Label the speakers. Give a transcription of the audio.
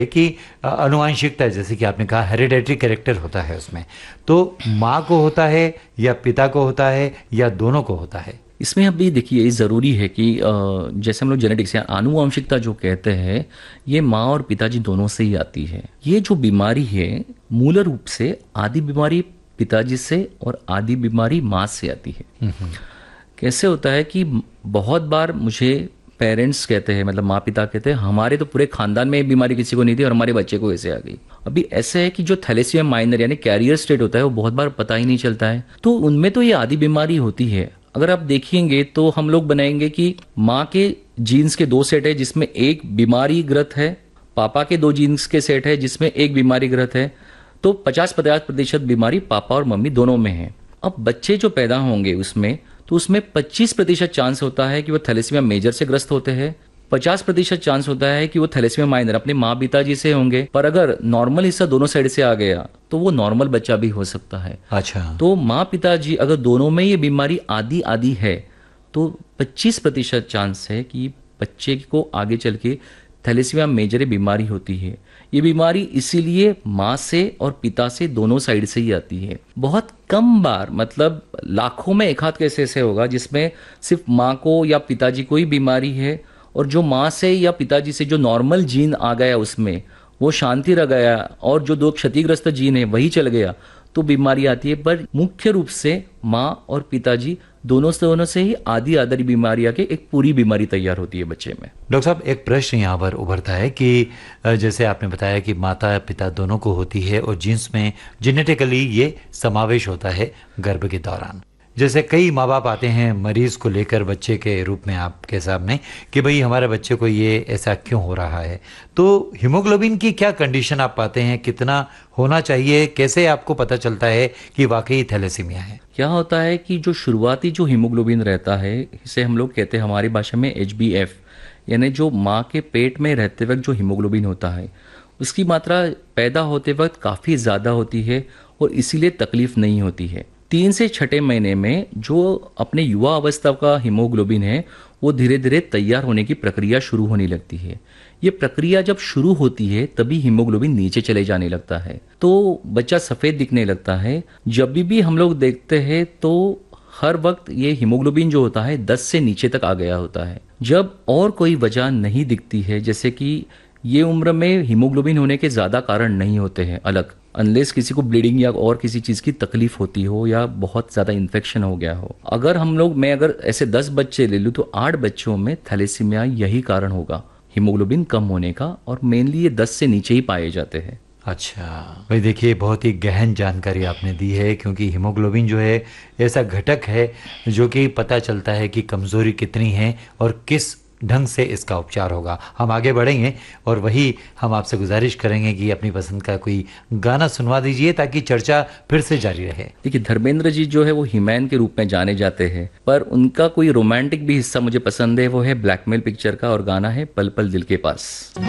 Speaker 1: कि अनुवांशिकता, जैसे कि आपने कहा हेरिडेटरी कैरेक्टर होता है उसमें, तो माँ को होता है या पिता को होता है या दोनों को होता है?
Speaker 2: इसमें अभी देखिए, ये ज़रूरी है कि जैसे हम लोग जेनेटिक्स या आनुवंशिकता जो कहते हैं, ये माँ और पिताजी दोनों से ही आती है। ये जो बीमारी है मूल रूप से आधी बीमारी पिताजी से और आधी बीमारी माँ से आती है। कैसे होता है कि बहुत बार मुझे पेरेंट्स कहते हैं, मतलब माँ पिता कहते हैं, हमारे तो पूरे खानदान में ये बीमारी किसी को नहीं थी और हमारे बच्चे को ऐसे आ गई। अभी ऐसे है कि जो थैलेसीमिया माइनर यानी कैरियर स्टेट होता है वो बहुत बार पता ही नहीं चलता है, तो उनमें तो ये आधी बीमारी होती है। अगर आप देखेंगे तो हम लोग बनाएंगे कि माँ के जीन्स के 2 सेट है जिसमें एक बीमारी ग्रस्त है, पापा के 2 जीन्स के सेट है जिसमें एक बीमारी ग्रस्त है, तो 50-50% बीमारी पापा और मम्मी दोनों में है। अब बच्चे जो पैदा होंगे उसमें, तो उसमें 25% चांस होता है कि वो थैलेसीमिया मेजर से ग्रस्त होते हैं, 50% चांस होता है कि वो थैलेसीमिया माइनर अपने माँ पिताजी से होंगे। पर अगर नॉर्मल हिस्सा दोनों साइड से आ गया तो वो नॉर्मल बच्चा भी हो सकता है।
Speaker 1: अच्छा।
Speaker 2: तो माँ पिताजी अगर दोनों में ये बीमारी आधी आधी है तो 25% चांस है कि बच्चे को आगे चल के थैलेसीमिया मेजर बीमारी होती है। ये बीमारी इसीलिए माँ से और पिता से दोनों साइड से ही आती है। बहुत कम बार, मतलब लाखों में एक हाथ कैसे ऐसे होगा जिसमें सिर्फ माँ को या पिताजी को ही बीमारी है, और जो माँ से या पिताजी से जो नॉर्मल जीन आ गया उसमें वो शांति रह गया, और जो 2 क्षतिग्रस्त जीन है वही चल गया, तो बीमारी आती है। पर मुख्य रूप से माँ और पिताजी दोनों से ही आधी आधी बीमारी आके एक पूरी बीमारी तैयार होती है बच्चे में।
Speaker 1: डॉक्टर साहब, एक प्रश्न यहाँ पर उभरता है कि जैसे आपने बताया कि माता पिता दोनों को होती है और जीन्स में जेनेटिकली ये समावेश होता है गर्भ के दौरान। जैसे कई माँ बाप आते हैं मरीज को लेकर बच्चे के रूप में आपके सामने कि भाई हमारे बच्चे को ये ऐसा क्यों हो रहा है, तो हीमोग्लोबिन की क्या कंडीशन आप पाते हैं, कितना होना चाहिए, कैसे आपको पता चलता है कि वाकई थैलेसीमिया है?
Speaker 2: क्या होता है कि जो शुरुआती जो हीमोग्लोबिन रहता है, इसे हम लोग कहते हैं हमारी भाषा में HbF, यानी जो माँ के पेट में रहते वक्त जो हीमोग्लोबिन होता है उसकी मात्रा पैदा होते वक्त काफ़ी ज़्यादा होती है और इसीलिए तकलीफ नहीं होती है। 3 से 6 महीने में जो अपने युवा अवस्था का हीमोग्लोबिन है वो धीरे धीरे तैयार होने की प्रक्रिया शुरू होने लगती है। ये प्रक्रिया जब शुरू होती है तभी हीमोग्लोबिन नीचे चले जाने लगता है, तो बच्चा सफ़ेद दिखने लगता है। जब भी हम लोग देखते हैं तो हर वक्त ये हीमोग्लोबिन जो होता है 10 से नीचे तक आ गया होता है। जब और कोई वजह नहीं दिखती है, जैसे कि ये उम्र में हीमोग्लोबिन होने के ज़्यादा कारण नहीं होते हैं अलग, अनलेस किसी को ब्लीडिंग या और किसी चीज़ की तकलीफ होती हो या बहुत ज़्यादा इन्फेक्शन हो गया हो। अगर मैं अगर ऐसे 10 बच्चे ले लूँ तो 8 बच्चों में थैलेसीमिया यही कारण होगा, हीमोग्लोबिन कम होने का, और मेनली ये 10 से नीचे ही पाए जाते हैं।
Speaker 1: अच्छा भाई, देखिए बहुत ही गहन जानकारी आपने दी है, क्योंकि हीमोग्लोबिन जो है ऐसा घटक है जो कि पता चलता है कि कमज़ोरी कितनी है और किस ढंग से इसका उपचार होगा। हम आगे बढ़ेंगे और वही हम आपसे गुजारिश करेंगे कि अपनी पसंद का कोई गाना सुनवा दीजिए ताकि चर्चा फिर से जारी रहे।
Speaker 2: देखिए, धर्मेंद्र जी जो है वो हीमैन के रूप में जाने जाते हैं, पर उनका कोई रोमांटिक भी हिस्सा मुझे पसंद है, वो है ब्लैकमेल पिक्चर का, और गाना है पल पल दिल के पास।